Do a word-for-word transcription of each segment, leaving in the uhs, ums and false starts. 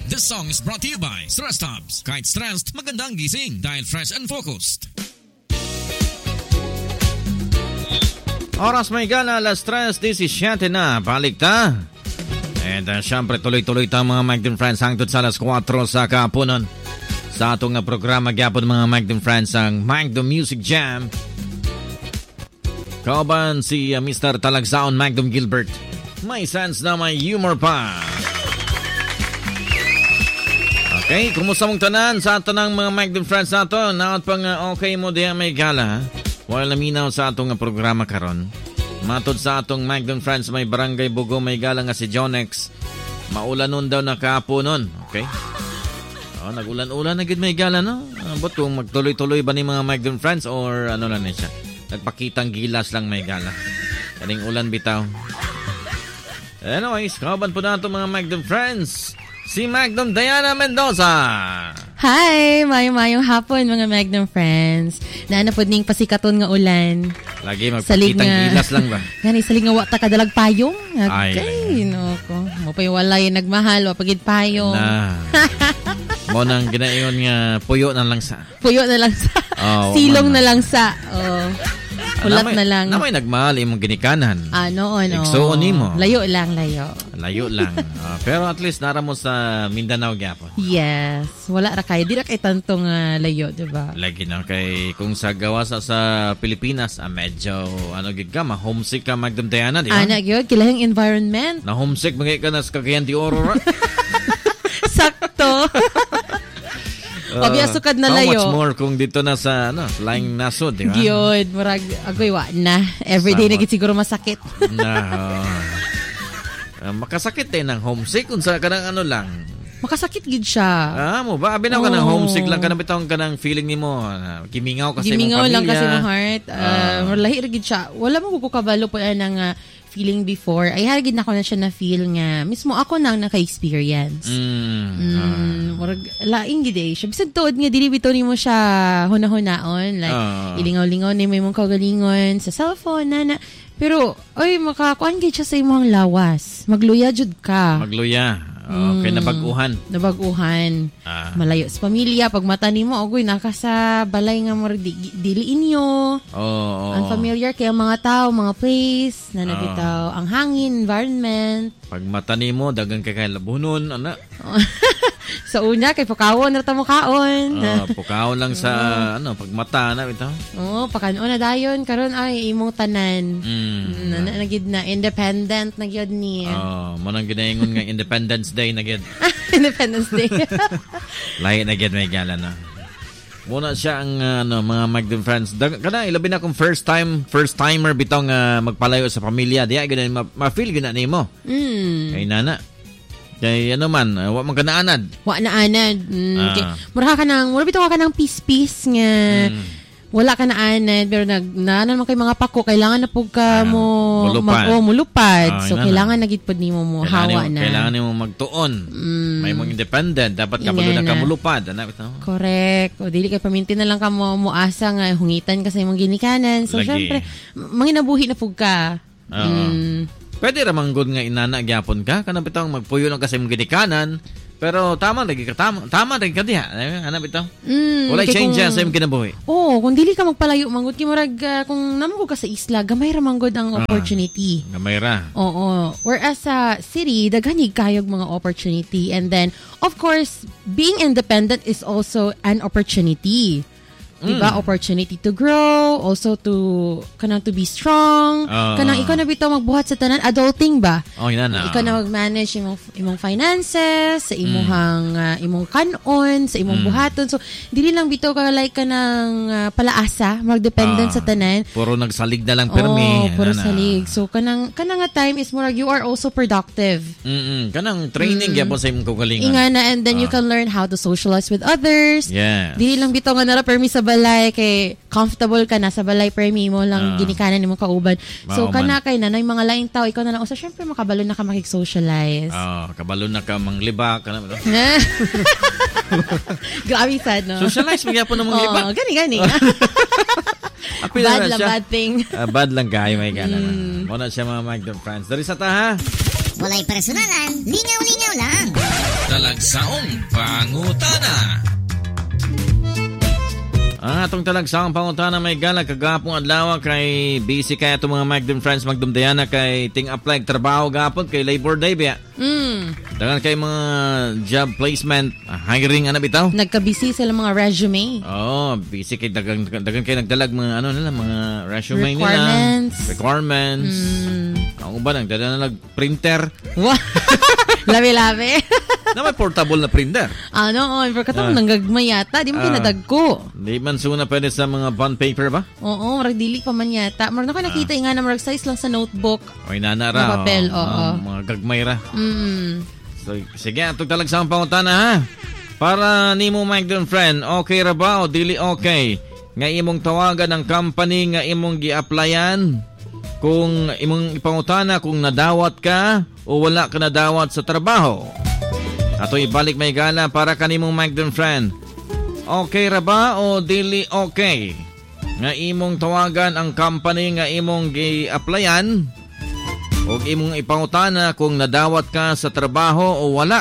This song is brought to you by Stress Tabs. Kahit stressed, magandang gising dahil fresh and focused. Oras may gala, alas tres, disisiete na, balik ta. And uh, syempre tuloy-tuloy ta mga Magdon Friends hangtod sa alas kwatro sa kapunon. Sa atong uh, programa gyapon mga Magdon Friends ang Magdon Music Jam. Kauban si uh, Mister Talagsaon Magdon Gilbert. May sense na may humor pa. Okay, kumusta mong tanan sa tanang mga Magdon Friends nato? Naot pang uh, okay mo diya may gala. While naminaw sa atong uh, programa karon. Matod sa atong Magdon Friends may barangay Bugo may gala nga si Jonex. Maulanon daw na kapunon. Okay? Oh, nagulan-ulan na gid may gala no. But kung magtuloy-tuloy ba ni mga Magdon Friends or ano lang niya? Nagpakitang gilas lang may gala. Kaning ulan bitaw. Anyways, kauban po nato mga Magdon Friends. Si Magdon Diana Mendoza. Hi! Mayong-mayong hapon mga Magdon Friends. Naanapod ning pasikaton nga ulan. Lagi magpakitang nga, gilas lang ba? Gani, saling nga wata kadalag payong. Okay, Ay, no ko. Mo pa'y walay nagmahal, wapagid payong. Na. Mo nang ginaingon nga puyo na lang sa. Puyo na lang sa. Oh, silong na lang sa. Oh. Kulat na lang. Na may nagmahal imong ginikanan. Ah, noon. Igsuon nimo. Layo lang, layo. Layo lang. uh, pero at least nara mo sa Mindanao gyapon. Yes. Wala ra kay. Di ra kay tantong uh, layo, diba? Lagi na kay kung sa gawa sa, sa Pilipinas, ah, medyo ano gid ka, ma-homesick ka Magdon Diana, di ba? Ana gyud kilahing environment. Na homesick magay ka na sa Cagayan de Oro. Sakto. Uh, Obvious sukad na layo. How much more kung dito na sa ano, flying nasod, di ba? Giyod, murag agoy wa na. Everyday na gid siguro masakit. Na. Uh, makasakit din ng homesick kung sa kanang ano lang. Makasakit gid siya. Ah, mo ba abinaw ka ng homesick lang kanang bitong kanang feeling nimo uh, gimingaw kasi imong pamilya. Gimingaw lang kasi mo heart. Uh, uh, lahi ra gid siya. Wala mo ko kabalo po nang uh, feeling before. Ay hagid na ko na siya na feel nga mismo ako nang naka-experience. Mm. mm murag laing gid eh. Siya bisag tuod nga dili bitaw nimo siya hunahuna-on like uh. ilingaw-lingaw ni may imong kagalingon sa cellphone na, na. Pero oy makakuan gid siya sa imong lawas. Magluya jud ka. Magluya. Oh, okay, mm, nabaguhan. Nabaguhan. Ah. Malayo sa pamilya. Pag mata nimo, ogoy, naka sa balay nga mo di, dili inyo. Oh, oh. Unfamiliar kaya mga tao, mga place, na nabitaw. Oh. Ang hangin, environment. Pag mata nimo, dagang kay kay labunon, ana. Sa una, kay pukawon, narata mo kaon. Oh, pukawon lang sa, oh. ano, pag mata na, bitaw. Oo, oh, pakanon na dayon. Karon ay, imong tanan. Mm. Na, na, nagid na, independent, nagyod ni. Oh, mo nang ginaingon nga Independence Day na gid. Independence Day. Lahi na gid may gala na. Muna siya ang uh, ano, mga Magdon Friends. Kana ilabi na kung first time, first timer bitaw nga magpalayo sa pamilya. Diya gyud ma- ma-feel gyud na nimo. Mm. Kay nana. Kay ano man, uh, wa man kanaanad. Wa naanad. Mm, ah. Okay. Mura ka nang, mura bitaw ka nang peace-peace nga. Mm. Wala ka na anad, pero nag naanan man kay mga pako, kailangan na pug ka mo mulupad. Mag, oh, mulupad. Oh, so kailangan na gid pud nimo mo hawa nimo, na. Kailangan nimo magtuon. Mm. May mong independent, dapat kabalo na ka mulupad, ana bitaw. Correct. O dili kay paminti na lang ka mo muasa nga hungitan kasi imong ginikanan. So syempre, manginabuhi na pug ka. Uh, mm. Pwede ra manggod nga inana gyapon ka, kana bitaw magpuyo lang kasi imong ginikanan. Pero tama lagi ka tama tama lagi ka diha ana bitaw. Mm, wala change kung, sa imong kinabuhi. Oh, kung dili ka magpalayo manggod kimurag uh, kung namo ka sa isla gamay ra manggod ang opportunity. Uh, gamay ra. Oo. Whereas sa uh, city daghanig kayog mga opportunity, and then of course being independent is also an opportunity. Diba? Mm. Opportunity to grow, also to kanang to be strong. Uh, kanang ikaw na bitaw magbuhat sa tanan, adulting ba? Oh, yun na. Ikaw na mag-manage imong imong finances, sa imong mm. uh, imong kanon, sa imong mm. buhaton. So dili lang bitaw ka like kanang uh, palaasa, mag-dependent uh, sa tanan. Puro nagsalig na lang permi. Oh, puro na salig. So kanang kanang nga time is more you are also productive. Mm. Kanang training mm. gyapon sa imong kaugalingon. Inga na, and then uh. you can learn how to socialize with others. Yes. Dili lang bitaw nga nara permi sa balay kay comfortable ka na sa balay permi mo lang uh, ginikanan nimo kauban. So kana kay nanay mga laing tao ikaw na lang usa syempre makabalo na ka makik-socialize. Oh, kabalo na ka manglibak kana. Grabe sad no. Socialize magyapon ng manglibak. Oh, gani gani. Bad lang bad thing. Uh, bad lang kay may gana. Mm. Muna siya mga Magdon Friends. Dari sa ta ha. Walay personalan, lingaw-lingaw lang. Talagsa talagsaong pangutana. Ang atong talagsaong pangutana may gala kagapong adlaw kay busy kay atong mga Magdon friends magdumdayana kay ting apply trabaho gapon kay Labor Day biya. Mm. Dagan kay mga job placement hiring ana bitaw. Nagka-busy sila mga resume. Oh, busy kay dagan dagan kay nagdalag mga ano nila mga resume Requirements. nila. Requirements. Mm. Ang uban nagdala nag printer. Wow. Labi-labi. Na may portable na printer. Ano, oh, pero katong Ah. nanggagmay yata, di mo Ah. kinadagko. Di man suna pwede sa mga bond paper ba? Oo, marag dili pa man yata. Marag na ko nakita nga na marag size lang sa notebook. Oy nana ra. Mga papel, oh. oo. Ah, mga gagmay ra. Mm. So, sige, atong talag sa pangutana ha. Para nimo Magdon friend, okay ra ba o dili okay? Nga imong tawagan ang company nga imong gi-applyan kung imong ipangutana kung nadawat ka o wala ka nadawat sa trabaho. Ato ibalik may gala para kanimong Magdon friend. Okay ra ba o dili okay? Nga imong tawagan ang company nga imong gi-applyan o imong ipangutana kung nadawat ka sa trabaho o wala.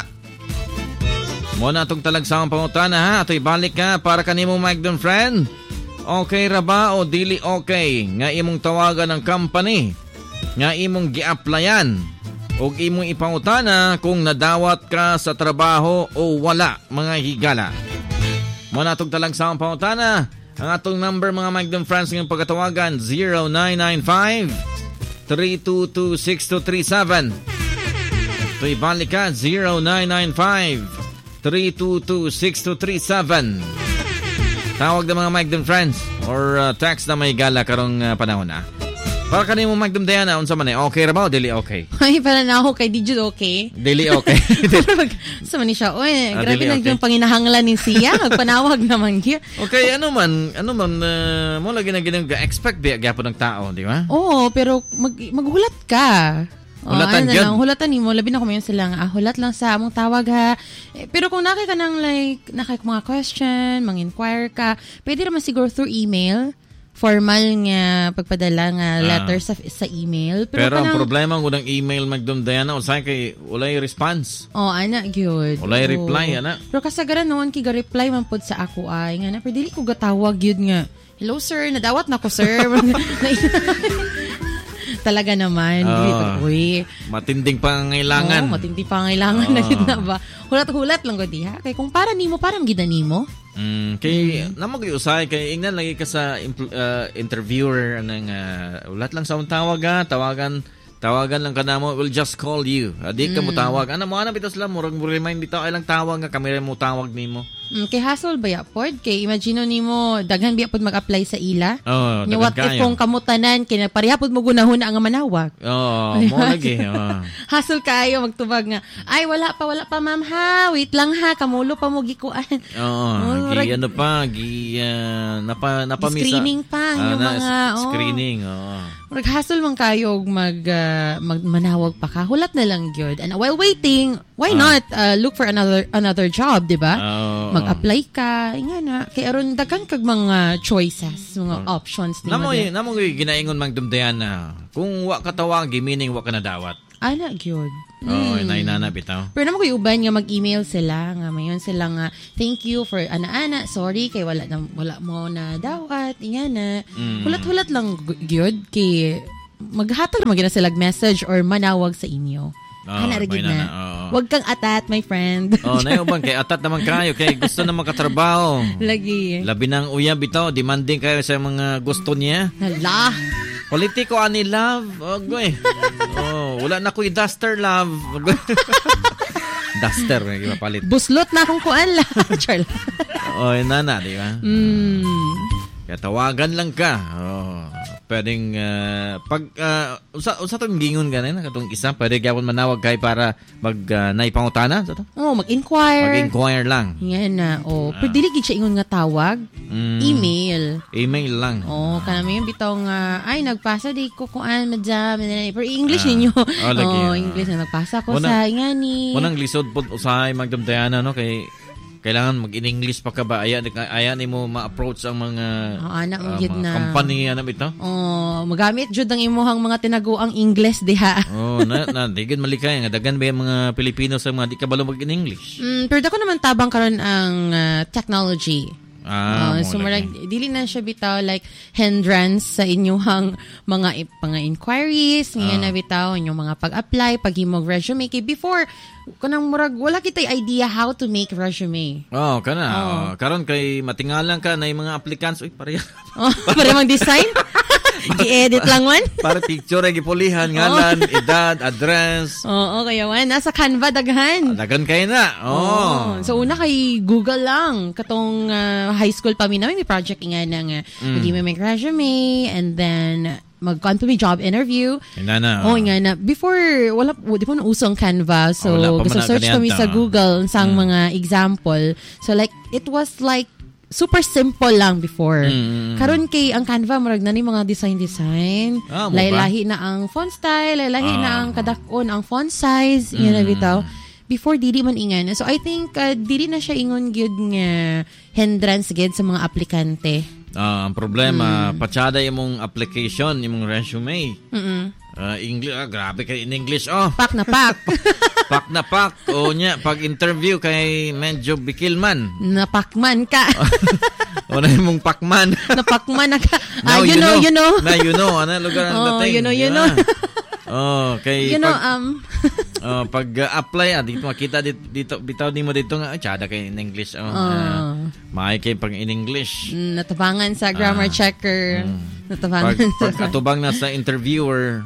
Muna itong talagsawang pangutana ha. Ito'y balik ka para kanimong Magdon friend. Okay ra ba o dili okay? Nga imong tawagan ng company nga imong gi-applyan o imong ipangutana kung nadawat ka sa trabaho o wala, mga higala. Muna itong talagsawang pangutana. Ang atong number mga Magdon friends ngayong pagkatawagan zero nine nine five three two two six two three seven. Ito'y balik ka zero nine nine five three two two six two three seven. Tawag na mga Magdon friends or uh, text na may gala karong uh, panahon na. Para kanimo Magdon Diana, unsa man eh, okay ra ba o dili okay? Ay, pala na ako kay D J okay. Dili okay. Sa man ni siya, oy, Ah, grabe dili na okay. yung panginahanglan ni siya. Magpanawag naman gyud. Okay, ano man, ano man, uh, mo lagi na ginang expect biya gyapon ng tao, di ba? Oo, pero mag, maghulat ka. Oh, Hulatan ano na gyud. lang, hulatan nimo, labi na ko mayon sila nga, ah, hulat lang sa among tawag ha. Eh, pero kung nakay ka ng like, nakay mga question, mang-inquire ka, pwede naman siguro through email, formal nga pagpadala nga Ah. letter sa sa email. Pero, Pero ang kanang- problema ng unang email Magdon Diana, unsay kay walay response. Oh, ana gyud. Walay Oo. reply, ana. Pero kasagaran noon ki ga-reply man pod sa ako ay nga na pero dili ko gatawag gyud nga. Hello sir, nadawat na ko sir. Talaga naman. Ah. Uy. Matinding pangangailangan. Oo, matindi pa ngailangan na Ah. yun na ba? Hulat-hulat lang ko diha. Kay kung para nimo, parang gida nimo. Mm, kay namo gyud usay kay ingnan lagi ka sa impl- uh, interviewer nang uh, ulat lang sa akong tawag ha, tawagan tawagan lang kanamo, we'll just call you. Adi ka mo tawag. Ano mo ana bitaw sila murag mo remind bitaw ay lang tawag nga kami mo tawag nimo. Mm, kay hassle ba ya pod? Kay imagine nimo daghan biya pod mag-apply sa ila. Oh, Nya what if kayo. kung kamutanan kay parehapod mo gunahon ang manawag. Oh, Ay, mo lagi. Oh. Hassle kayo magtubag nga. Ay wala pa wala pa ma'am ha. Wait lang ha, kamulo pa mo gikuan. Oo, Oh, gi rag- ano pa, gi uh, napa napamisa. Screening pa, yung na- mga, s- oh. screening, oo. Mag-hassle man kayo og mag, uh, magmanawag pa ka. Hulat na lang gyud. And while waiting, why Ah. not uh, look for another another job, 'di ba? Oo. Mag-apply ka, nga na. Kay aron daghan kag mga choices, mga options ni Namo mo. namo ginaingon magdumdayan na kung wa ka tawagi meaning wa ka nadawat. Ana gyud. Oh, nay nana bitaw. Pero naman ko uban nga mag-email sila nga mayon sila nga thank you for ana-ana sorry kay wala na, wala mo na dawat ingana Mm. hulat-hulat lang gu- gyud kay maghatag naman gina sila message or manawag sa inyo. Oh, Ana ra may gyud nana, na. oo. Wag kang atat my friend. Oh, nay ubang kay atat naman kayo kay gusto na makatrabaho. Lagi. Labi nang uya bitaw, demanding kayo sa mga gusto niya. Hala. Politiko ani love. Ogoy. Oh, wala na ko'y duster love. Ogoy. Duster may gipapalit. Buslot na akong kuan la. Char lang. Oh, nana, di ba? Mm. Kaya tawagan lang ka. Oh, pwedeng uh, pag uh, usa usa tong gingon ganin katong isa, pwede gyapon manawag kay para mag uh, naipangutana sa to. Oh, mag-inquire. Mag-inquire lang. Yan na. Oh, pero dili gid siya ingon nga tawag. Mm, Email. Email lang. Oh, kanami yung bitaw nga, ay, nagpasa di ko kung ano, madam. Pero English Ah. ninyo. Oh, lagi, Oh, ah. English na nagpasa ko Munang- sa ingani. Munang lisod po usahay magdamdayan no kay kailangan mag-in-English pa ka ba? Ayan, ayan mo ma-approach ang mga, oh, anak mo uh, yun mga na. company, ano ito? Oh, magamit jud ang imuhang mga tinaguang Ingles diha. oh, na, na, digid malikay. Nga, dagan ba yung mga Pilipino sa mga di kabalo mag-in-English? Mm, pero dako naman tabang karon ang uh, technology. Ah, uh, so marag dili na siya bitaw like hindrance sa inyong mga mga inquiries, ngayon Ah. na bitaw inyong mga pag-apply, paghimog resume kay before kanang murag wala kitay idea how to make resume. Oh, kana. Oh. Oh. Karon kay matingalan ka na yung mga applicants. Uy, pareha. Oh, para mang design. I-edit lang man. Para picture ay gipulihan, ngalan, edad, address. Oo, kaya man nasa Canva daghan. Dagan kayo na. Oh. So una kay Google lang katong uh, high school pa mi namin may project nga ng uh, mm. may make resume and then mag-con to may job interview. Ina na. Oh, nga na. Before, wala, di po na usong Canva. So, oh, gusto search kami sa Google sang mm. mga example. So, like, it was like, super simple lang before. Mm. Karon kay ang Canva, marag na ni mga design-design. Ah, lahi-lahi na ang font style, lahi-lahi ah. na ang kadakon, ang font size, mm. yun na bitaw. Before, dili man ingan. So, I think, uh, dili na siya ingon gyud nga hindrance gyud sa mga aplikante. Uh, ang problema, Mm. patsada yung mong application, yung mong resume. Mm-mm. Uh, English, ah, grabe kay in English. Oh, Pak na pak. pak na pak. O nya, pag interview kay medyo bikilman. Napakman ka. O na yung mong pakman. Napakman na ka. Ah, Now you, know, you know. Na you know. Ano lugar ang Oh, dating? you know, you Diba? know. Oh, kay You know, pag, um, oh, pag uh, apply, ah, dito makita dito, dito bitaw di mo dito nga, ay, tsada kay in English. Oh, Oh. uh, maay kay pag in English. natabangan sa grammar Ah. checker. Pag, Natabangan pag sa... katubang na sa interviewer,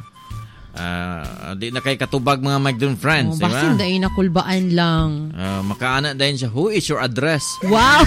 ah, di na kay katubag mga Magdon friends, Oh, di ba? basin dahil nakulbaan lang. Ah, makaana din siya, who is your address? Wow!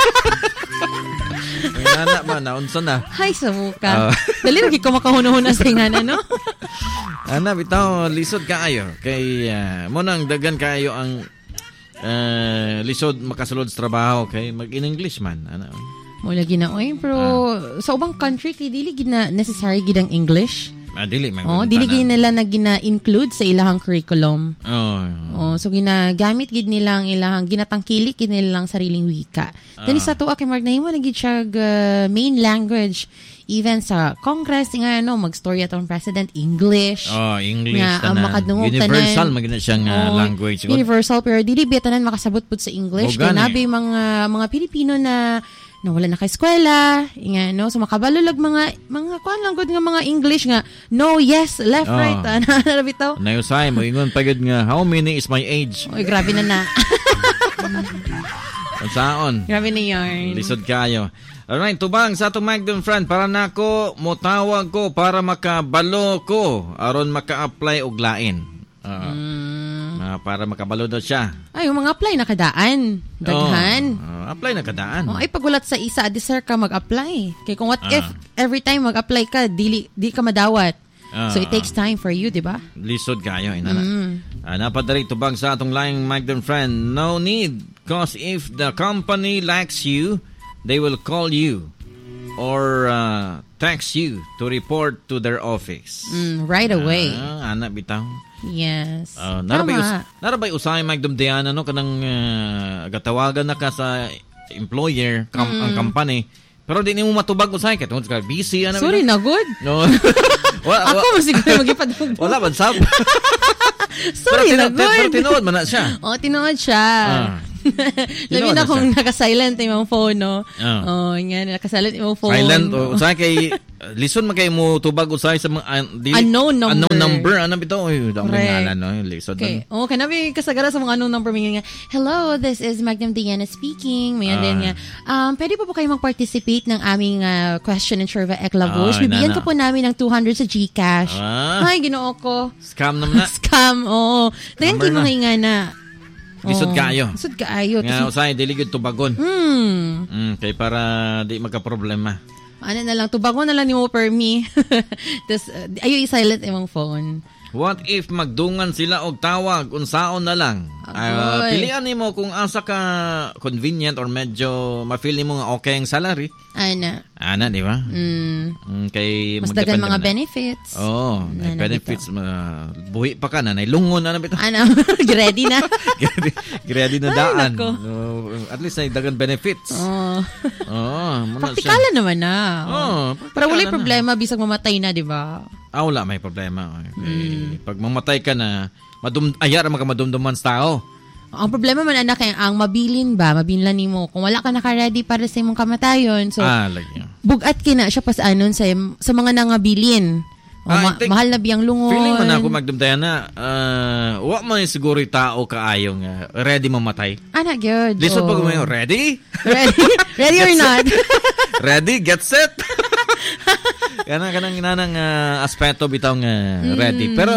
Ay, nana ba, naunsa na. Hay sa muka. Ah. Dali lagi ko makahuna-huna sa ingana, no? Ana, bitaw, lisod kaayo. Kay, uh, mo nang dagan kaayo ang uh, lisod makasulod sa trabaho. Kay mag-in-English man. Ano? Mula ginaoy. Pero sa ubang country, kay dili gina necessary gid ang English. Ah, dili. Man, Oh, dili gid nila na gina-include sa ilahang curriculum. Oh. Oh, so ginagamit gid nilang ilang ginatangkilik gid nilang sariling wika. Then Ah. sa tuwa kay Mark na himo na gid siya uh, main language even sa Congress nga ano mag-story atong president English. Oh, English. Nga, ang tanan. makadungog Universal, tanan. magina siyang uh, Oh, language. Universal pero dili biya tanan makasabot pud sa English. O, Kaya gani. nabi mga mga Pilipino na na wala na kay eskwela, nga no, so makabalulag mga mga kuan lang gud nga mga English nga no, yes, left, Oh. right, ana na bitaw. Nayusay mo, ingon pagod nga, how many is my age? Oy, grabe na na. Unsaon? Grabe na yarn. Lisod kayo. Alright, tubang sa atong Magdon friend, para nako motawag ko para makabalo ko aron maka-apply og lain. Uh, Mm. uh, para makabalo daw siya. Ay, yung mga apply nakadaan. Daghan. Oh, uh, apply na kadaan. Oh, ay pagulat sa isa, adi sir ka mag-apply. Kay kung what Ah. if every time mag-apply ka, dili di ka madawat. Ah, So it takes time for you, di ba? Lisod kayo, inana. Mm. Uh, napadari tubang sa atong laing Magdon friend, no need. Cause if the company likes you, they will call you or uh, text you to report to their office. Mm, right away. Ah, anak bitaw. Yes. Uh, narabay, us, Tama. narabay usay Magdum Diana no kanang uh, gatawagan na ka sa employer kam, Mm. ang company pero di nimo matubag usay kay tungod ka busy ana Sorry na, good. no wala Ako wala, masiguro magipadug. wala man sab Sorry na, pero, tino- pero good. tinuod man na siya. Oh, tinuod siya. Ah. Labi Tinuod na na kung siya. naka-silent yung phone, no? Ah. Oh, nga, naka-silent yung phone. Silent o usay kay uh, listen man kay mo tubag usay sa mga uh, dili- Unknown number. unknown number ano bitaw oy dami Correct. ngalan no lisod Okay. man. Oh, kanabi kasagara sa mga anong number may nga. Hello, this is Magnum Diana speaking. May Ah. din nga. Um, pwede po po kayo mag-participate ng aming uh, question and survey Eklabush. Ah, Bibigyan nana. ko po namin ng two hundred sa GCash. Ah. Ay, ginoo ko. Scam naman na. Scam, oo. Dagan Number kayo na. mga ingana. Lisod Oo. kaayo. Lisod kaayo. Nga Kasi, usay dili gyud tubagon. hmm. Mm, kay para di magka-problema. Ano na lang, tubago na lang ni mo per me. Tapos, uh, ayo i-silent imong phone. What if magdungan sila og tawag unsaon na lang? Ah, Agoy. pilian nimo kung asa ka convenient or medyo ma-feel nimo nga okay ang salary. Ana. Ana, di ba? Mm. Mm, kay Mas dagan mga benefits. Oo, oh, may Na, benefits. Uh, buhi pa ka na, nailungon na na bito. Ano, ready na. ready na daan. Ay, uh, at least ay dagan benefits. Oo. Oh. Oh, Praktikala naman na. Oh, pero wala problema, bisag mamatay na, di ba? Ah, wala, may problema. Okay. Mm. Pag mamatay ka na, madum ayar mga madumduman sa tao. Ang problema man anak ay ang mabilin ba, mabilin nimo. Kung wala ka naka-ready para sa imong kamatayon, so ah, like, bugat kina siya pas anon sa sa mga nangabilin. O, ah, ma- mahal na biyang lungon. Feeling mo na ako magdumdayan na, uh, wa man siguro yung tao kaayong uh, ready mamatay. Anak, good. Listen oh. pag mo ready? Ready? Ready or not? Ready? Get set? Kana kanang inanang uh, aspeto bitaw nga uh, ready. Mm. Pero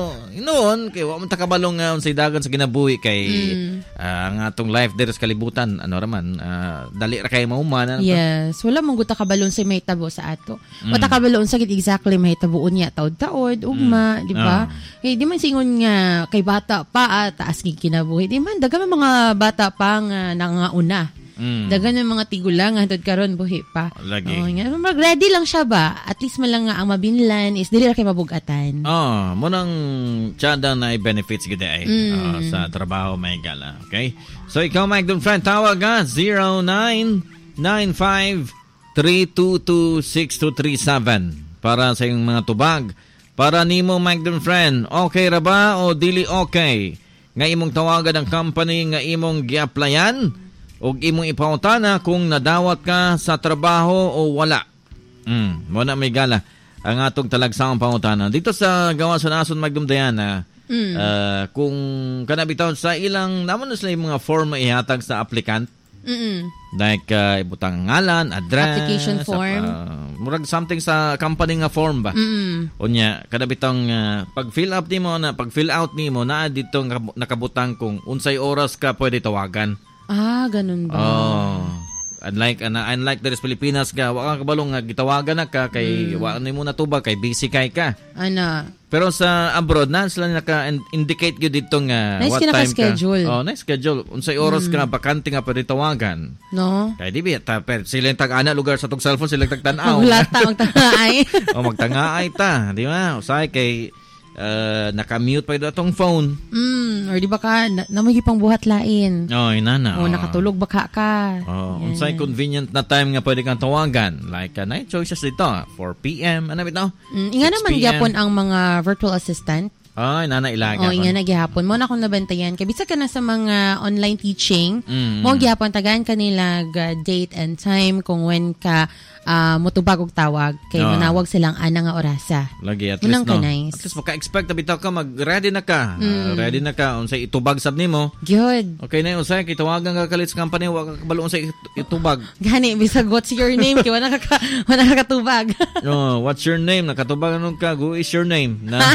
noon kay wa man ta kabalong uh, unsay dagan sa ginabuhi kay mm. uh, ang atong life diri sa kalibutan ano raman uh, dali ra kay mahuman. Ano yes, wala mong guta kabalon sa mahitabo sa ato. Mm. Wata kabalon sa gid exactly mahitaboon niya taod-taod ugma, mm. di ba? Oh. Eh di man singon nga kay bata pa at taas gid kinabuhi. Di man daga mga bata pa nga nangauna. Mm. Dagan yung mga tigulang hantod karon buhi pa. Lagi. Oh, nga mag-ready lang siya ba? At least man lang nga ang mabinlan is dili ra kay mabugatan. Oh, mo nang tsada na benefits gid ay mm. uh, sa trabaho may gala. Okay? So ikaw Mike Don Friend tawag ga zero nine nine five three two two six two three seven para sa iyong mga tubag. Para nimo Mike Don Friend, okay ra ba o dili okay? Nga imong tawagan ang company nga imong gi-applyan? O imong ipangutana kung nadawat ka sa trabaho o wala. Mm, mo na may gala ang atong talagsaong pangutana. Dito sa gawa sa Nason Magdumdayana, mm. uh, kung kanabitaw sa ilang, naman na sila yung mga form ihatag sa applicant. Mm-mm. Like, uh, ibutang ngalan, address. Application form. Uh, murag something sa company nga form ba? Mm-mm. O niya, kanabitang uh, pag fill up ni mo, na, pag fill out ni mo, na dito nakabutang kung unsay oras ka pwede tawagan. Ah, ganun ba? Oh. Unlike, uh, unlike the Pilipinas ka, wala kang kabalong nga gitawagan na ka, kay mm. wala na mo natuba, kay busy kay ka. Ana. Pero sa abroad, na sila naka-indicate yun dito nga nice what time schedule. ka. Oh, nice schedule. Unsay oras mm. ka, bakante nga pwede tawagan. No? Kaya di ba, ta, sila yung tag-ana lugar sa tong cellphone, sila yung tag-tanaw. Maglata, magtangaay. O, magtangaay ta. Di ba? Usay kay uh, naka-mute pa ito atong phone. Mm, or di ba ka, na, namagi pang buhat lain. Oh, inana. O, oh, nakatulog baka ka. Oh, unsay convenient na time nga pwede kang tawagan. Like, uh, night choices dito. four p.m. Ano bitaw? Mm, inga naman gyapon ang mga virtual assistant. Ay, nana ilaga. Oh, inga na gihapon. Mo na akong nabantayan. Kabisa ka na sa mga online teaching. Mm. Mo gihapon, tagaan kanila uh, date and time kung when ka uh, mutubag og tawag. Kay oh. manawag silang ana nga orasa. Lagi, at Munang least, no? Nice. At least, maka-expect na bitaw ka, mag-ready na ka. Mm. Uh, ready na ka. Unsay itubag sab nimo. Good. Okay na yun, unsay, kitawagan ka kalit sa company, wag ka kabalo unsay itubag. Gani, bisag what's your name? Kaya wala ka, wala ka katubag. Oh, what's your name? Nakatubag anong ka? Who is your name? Na,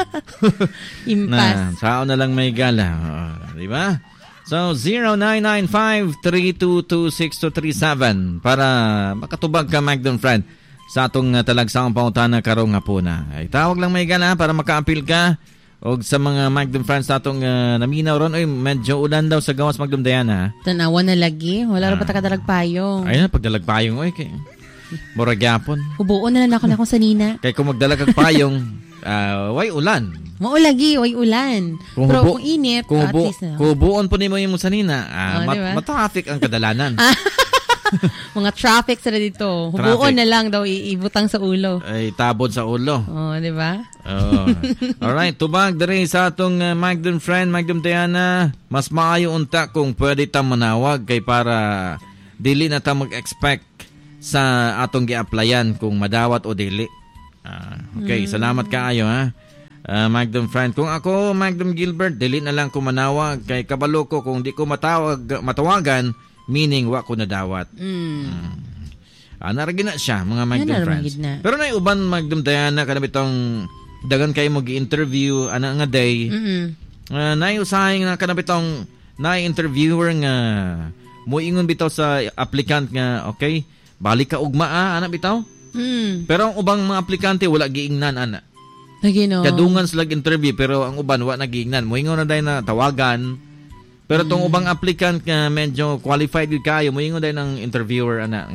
Impas. na sao na lang may gala. Uh, di ba? So, zero nine nine five three two two six two three seven para makatubag ka, Magdon Friend, sa atong uh, talagsaong pangutana karong hapuna. Ay, tawag lang may gala para maka-appeal ka o sa mga Magdon Friends sa atong uh, naminaw ron. Ay, medyo ulan daw sa gawas Magdon Diana. Tanawan na lagi. Wala ah. rin pa takadalagpayong. Ayun na, pagdalagpayong. Oy, kay murag yapon. Hubuon na lang ako na akong sanina. Kaya kung magdalag ang payong, uh, way ulan. Maulagi, way ulan. Kung pero hubo, kung init, kung at hubo, least na. Kung hubuon po ni mo yung sanina, uh, oh, mat, diba? matraffic ang kadalanan. Mga traffic sila dito. Hubuon na lang daw, iibutang sa ulo. Ay, tabod sa ulo. Oh, di ba? Oh. Alright, tubag diri sa atong uh, Magdon Friend, Magdon Diana. Mas maayo unta kung pwede ta manawag kay para dili na ta mag-expect sa atong gi-applyan kung madawat o dili. Uh, okay, mm. salamat kaayo ha. Uh, Magdon Friend, kung ako Magdon Gilbert, dili na lang ko manawag kay kabalo ko kung di ko matawag matawagan, meaning wa ko nadawat. Mm. Uh, ah, naragi na siya mga Magdon Friends. Na. Pero na uban Magdon Diana kana bitong dagan kay mo gi-interview ana nga day. Uh, na usahay nga kana bitong na interviewer nga moingon bitaw sa applicant nga okay, balik ka ugma ah, ana bitaw. Mm. Pero ang ubang mga aplikante wala giingnan ana. Lagi no. Kadungan sila interview pero ang uban wa nagiingnan. Moingon na dai na tawagan. Pero tong mm. ubang applicant nga medyo qualified gid kayo, moingon dai ng interviewer ana nga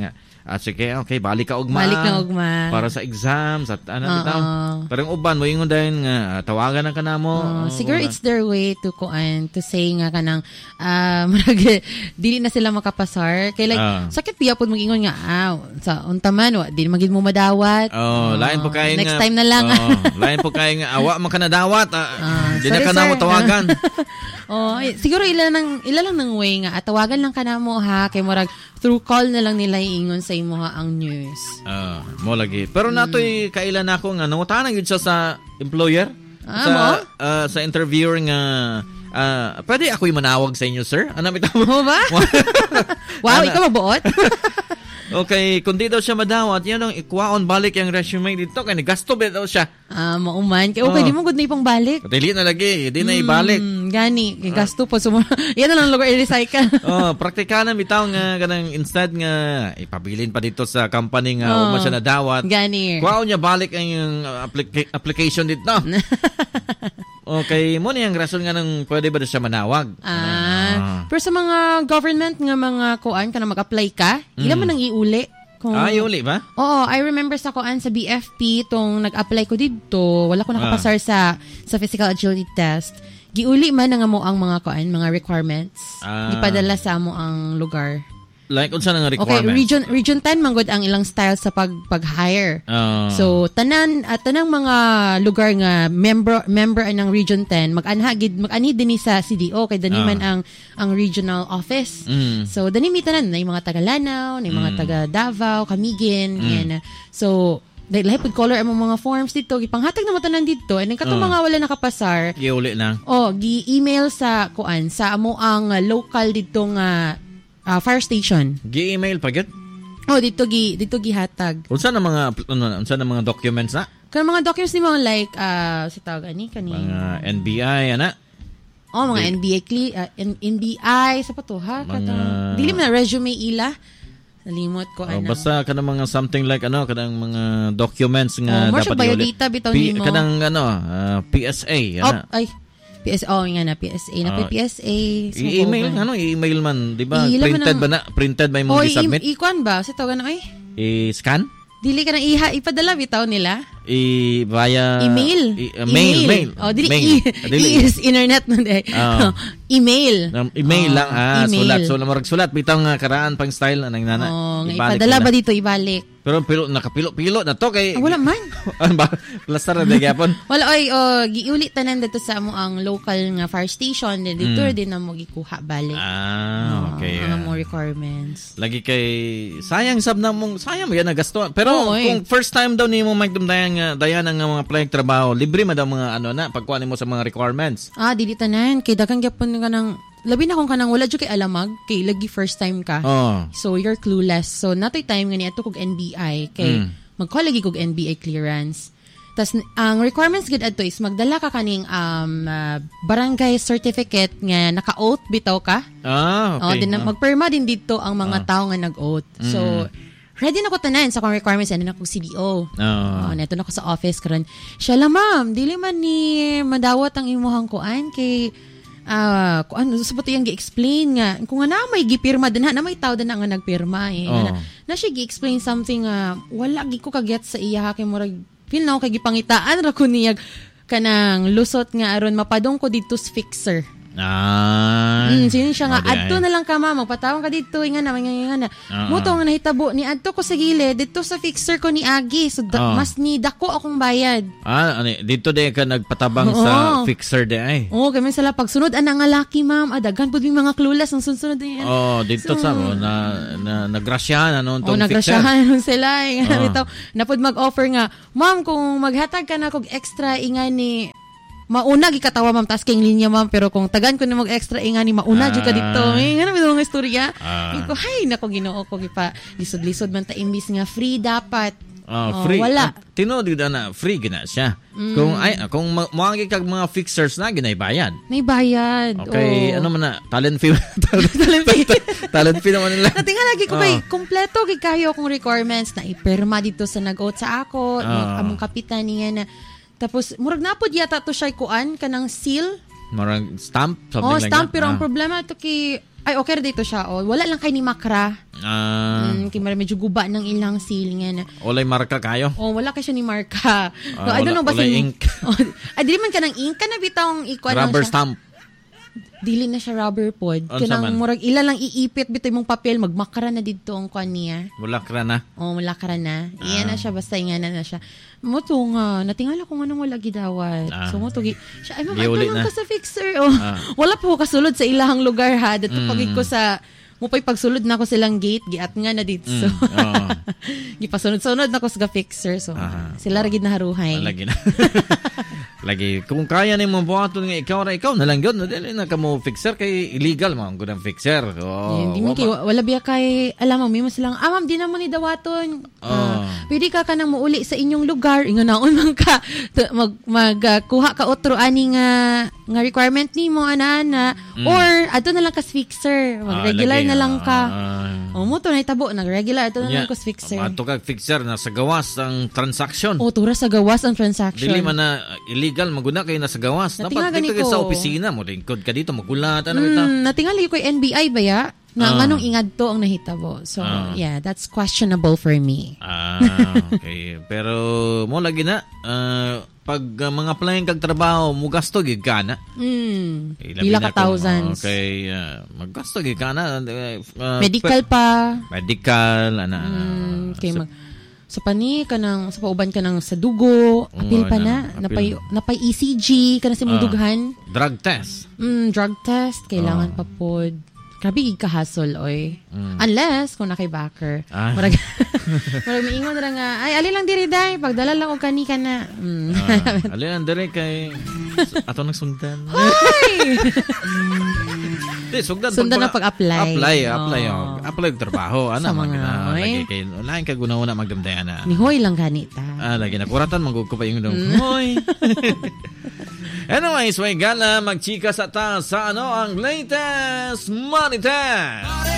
At sige, okay, balik ka ugma. Balik na ugma. Para sa exams at ano Oo. bitaw. Parang uban mo ingon dahil nga ah, tawagan na ka na mo. Oh, Oh, siguro una. it's their way to kuan to say nga kanang um dili na sila makapasar kay like Ah. sakit biya pud mag-ingon nga ah sa untaman wa dili magid mo madawat. Oh, lain po kayo next nga. time na lang. Oh, lain po kayo nga awa man ka na dawat. Ah, Ah, di na sorry, ka na sir. mo tawagan. Oh, eh, siguro ila nang ila lang ng way nga at tawagan lang kana mo ha kay murag through call na lang nila iingon sa imo ha ang news. Ah, mo lagi. Pero natoy kailan ako nga nangutanang yun siya sa employer. Ah, sa mo? ah, sa interviewer nga ah, pwede ako'y manawag sa inyo, sir? Ano bitaw mo? Mo ba? Wow, Ana- ikaw mabuot? Okay, kung di daw siya madawat, yan ang ikwaon balik yung resume dito. Kaya gasto ba daw siya? Ah, mauman. Kay okay, Oh. di mo gud na ipang balik. Dili na lagi, di na ibalik. Hmm, gani, kay gasto po sumo. Yan na lang lugar i-recycle. Oh, praktikanan bitaw nga kanang instead nga ipabilin pa dito sa company nga Oh. oh. siya nadawat. Gani. Kwaon niya balik ang yung uh, applica- application dito. Okay, mo niyang rason nga nang pwede ba na siya manawag? Ah, pero sa mga government nga mga kuan kana mag-apply ka, ila man ang iuli. Kung, Ah, yuli ba? Oo, I remember sa kuan sa B F P tong nag-apply ko dito, wala ko nakapasar sa sa physical agility test. Giuli man nga mo ang mga kuan, mga requirements. Ah. Gipadala sa mo ang lugar. Like, unsa na nga Okay, requirement? region region ten manggod ang ilang style sa pag pag-hire. Ah. So tanan at tanang mga lugar nga member member ay ng Region ten mag-anha gid mag-ani dinhi sa C D O kay dani man ang ang regional office. Mm. So dani mi tanan na yung mga taga Lanao, na yung mga taga Davao, Camiguin, yan. So dahil lahi pud color ang mga forms dito gipanghatag na mo tanan dito and katong Ah. mga wala nakapasar. Yuli na. Oh, gi-email sa kuan sa amo ang uh, local dito nga uh, fire station. Gi-email pa gyud. Oh, dito gi dito gihatag. Unsa na mga ano, unsa na mga documents na? Kanang mga documents ni mga like uh, sa tawag ani kani. Mga N B I ana. Oh, mga N B I cle- uh, N- N B I sa pato ha. Mga- Katong dili man na resume ila. Nalimot ko Oh, ano. basta kanang mga something like ano, kanang mga documents nga Oh, more siya dapat biodata bitaw P- nimo. Kanang ano, ah, P S A Oh, ana. ay P S O nga na P S A na Ah, P S A. So, I-email over. ano, i-email man, 'di ba? I-ila man Printed ang- ba na? Printed ba Oh, imong i-submit? i- i-kuan ba? Sa tawag ay. I-scan? Dili ka na iha ipadala bitaw nila. I via Email. i- uh, mail, mail. Oh, dili mail. i, Ah, dili. i is internet na day. Ah. Email. Um, email Oh, lang ah, email. sulat. So lamorag sulat bitaw nga karaan pang style anang nana. Oh, nga Ibalik ipadala mo ba na. dito ibalik? Pero pilo nakapilo-pilo na to kay Ah, wala man. Ano ba? Plaster na gyapon. Wala oy, oh, giuli tanan dito sa amo ang local nga fire station din dito Mm. din na mo gikuha balik. Ah, okay. Ang ah. mga requirements. Lagi kay sayang sab na mong sayang mo yan na gasto. Pero Oo, eh. kung first time daw nimo Mike Dum dayan nga dayan ang mga apply trabaho, libre man daw mga ano na pagkuha nimo sa mga requirements. Ah, dili tanan kay daghang gyapon ka nang labi na kung kanang wala jud kay alamag kay lagi first time ka. Oh. So you're clueless. So natoy time nga ni ato kog N B I kay Mm. magkuha lagi kog N B I clearance. Tas ang requirements gid adto is magdala ka kaning um uh, barangay certificate nga naka-oath bitaw ka. Ah, Oh, okay. din na, Ah. magperma din dito ang mga Ah. tao nga nag-oath. So ready na ko tanan sa kong requirements and na ko C D O. Ah. Oh, neto na ko sa office karon. Siya lang ma'am, dili man ni madawat ang imuhang kuan kay ah kuan sa pato yang gi-explain nga kung nga na may gipirma dinha na may tao din nga nagpirma eh. Oh. Na, na siya gi-explain something nga wala gi ko kaget sa iya kay murag feel na ako kay gipangitaan ra ko niyag kanang lusot nga aron mapadong ko dito sa fixer. Ah. Mm, sino siya nga, Okay. adto na lang ka ma, magpatawang ka dito, nga na, nga na. Ah, Muto ah. nga nahitabo, ni adto ko sa gilid, dito sa fixer ko ni Agi, so da- Ah. mas ni dako akong bayad. Ah, ano, dito din ka nagpatabang Oo. sa fixer de ay. Oo, kami sala pagsunod, anang nga laki ma'am, adagan po yung mga clueless, ang sunod din yan. Oh, dito So- sa mo na, na nagrasyahan ano O, tong fixer. nagrasyahan nun sila. Eh. Ah. Ito, napod mag-offer nga, ma'am, kung maghatag ka na kog extra inga ni mauna gikatawa ma'am tas king linya ma'am pero kung tagan ko na mag extra inga ni mauna Ah. jud ka dito eh ngano bitaw nga istorya Ah. ko hay nako Ginoo ko gipa lisod-lisod man ta imbis nga free dapat. Ah, Oh, free. wala. Ah, tinuod gid na free gina siya. Kung ay kung ma- moagi kag mga fixers na ginay bayad. May bayad. Okay, Oo. ano man na talent fee. talent, Talent fee. talent fee naman nila. Natinga lagi ko Ah. kay kompleto gid kayo akong requirements na ipirma dito sa nag-oath sa ako, Ah. among kapitan niya na tapos murag napod yata to siya kuan kanang seal. Marang stamp something Oh, like stamp that. pero ang Ah. problema to kay Ay, okay dito siya. Oh. Wala lang kay ni Makra. Ah, Mm, kay medyo guba ng ilang silingan. olay marka kayo. Oh, wala kay siya ni Marka. Ah, I don't know wala- ba walay si- ink. Oh, ay, dili man ka ng ink ka na bitong ikuan lang Rubber siya. stamp. Dili na siya rubber pod. Unsa Kanang man? murag ila lang iipit bitoy mong papel, magmakara na dito ang kuan niya. Wala ka na. Oh, wala ka na. Iyan na Ah. siya, basta nga na na siya. Mo to nga, natingala ko nga nang wala gidawat. Ah. So mo to, gi- siya, ay ma'am, Giuli ano lang na. ko sa fixer. Oh. Ah. Wala po kasulod sa ilahang lugar ha. Dato Mm. pagig ko sa, mo pa'y pagsulod na ako silang gate, giat nga na dito. So, Mm. Oo. gipasunod-sunod na ako sa fixer. So, Ah. sila ragid na haruhay. Lagi na. Lagi. Kung kaya ni mo buhaton nga ikaw na ikaw na lang yun. Dili na ka mo fixer kay illegal mo. Ang gudang fixer. Oh, Hindi man kay, wala biya kay, alam mo, may mas lang, ah ma'am, di naman ni dawaton. Oh. Ah, pwede ka ka nang muuli sa inyong lugar. Ingon naon man ka, t- mag, mag uh, kuha ka otro ani nga, nga requirement ni mo, ana-ana. Or, ato na lang ka sa fixer. Mag-regular Ah, lagi. na lang ka. Ah. O mo to na itabo, nag-regular, ato na Nya, lang ko sa fixer. Ato kag fixer na sa gawas ang transaction. O, tura sa gawas ang transaction. Dili man na uh, illegal maguna kay nasa gawas. Natinga Dapat dito gani kay ko. sa opisina mo lingkod ka dito magulat ano ita. Hmm, natingali ko yung N B I ba ya? Na Ah. anong ingad to ang nahitabo. So, Ah. yeah, that's questionable for me. Ah, okay. Pero mo lagi na uh, pag uh, mga applying kag trabaho mo gasto gid ka na. Hmm, Eh, labi pila na ka kung, thousands. Okay, uh, maggasto gid ka na. Uh, Medical pa. medical ana ana. Mm, kay mag sa pani kanang sa pauban ka nang sa dugo, apil pa na, na, napay apil. napay E C G kana sa imong Ah. dughan. Drug test. Mm, drug test kailangan Ah. pa pod. Grabe gid ka hassle oy. Mm. Unless kung nakay backer. Ah. Murag murag miingon ra nga ay ali lang diri day pagdala lang og kani kana. Mm. Ah, alin dire kay ato nagsundan. Ay! Di, sugdan. Sundan pag- na pag-apply. Apply, apply. Oo. Oh. Apply og trabaho. Ano, Sa mag mga, na, oy. lagi kay, lain ka guna-una magdamdayan na. Ni hoy lang ganita. Ah, lagi na. Kuratan, magug ko pa yung dong. Mm. Hoy! Anyways, may gala, magchika sa ta sa ano ang latest money test.